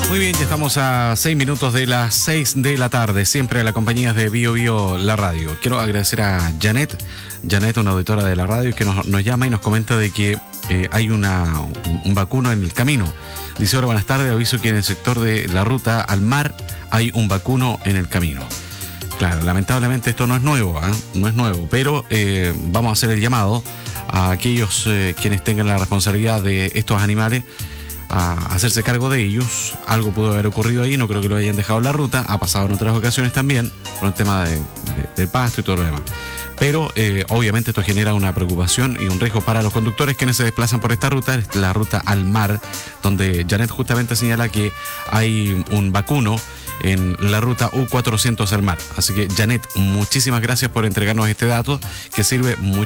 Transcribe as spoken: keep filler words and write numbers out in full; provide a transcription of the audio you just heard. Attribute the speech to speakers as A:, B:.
A: Muy bien, ya estamos a seis minutos de las seis de la tarde, siempre a la compañía de Bio Bio La Radio. Quiero agradecer a Janet, Janet, una auditora de la radio, que nos, nos llama y nos comenta de que eh, hay una, un, un vacuno en el camino. Dice: hola, buenas tardes, aviso que en el sector de la ruta al mar hay un vacuno en el camino. Claro, lamentablemente esto no es nuevo, ¿eh? no es nuevo, pero eh, vamos a hacer el llamado a aquellos eh, quienes tengan la responsabilidad de estos animales a hacerse cargo de ellos. Algo pudo haber ocurrido ahí, no creo que lo hayan dejado en la ruta, ha pasado en otras ocasiones también, por el tema de, de, del pasto y todo lo demás. Pero eh, obviamente esto genera una preocupación y un riesgo para los conductores quienes se desplazan por esta ruta, la ruta al mar, donde Janet justamente señala que hay un vacuno en la ruta U cuatrocientos al mar. Así que, Janet, muchísimas gracias por entregarnos este dato que sirve mucho